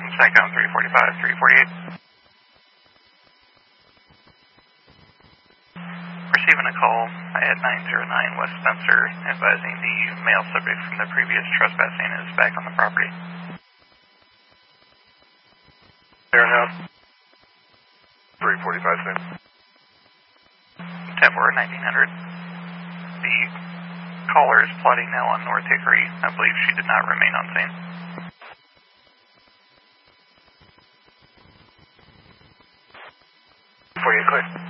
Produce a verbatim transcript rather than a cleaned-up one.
SATCOM three forty-five, three forty-eight. Receiving a call at nine zero nine West Spencer advising the male subject from the previous trespassing is back on the property. Fahrenheit. three forty-five, sir. Tabor nineteen hundred. The caller is plotting now on North Hickory. I believe she did not remain on scene. forty-eight, clear.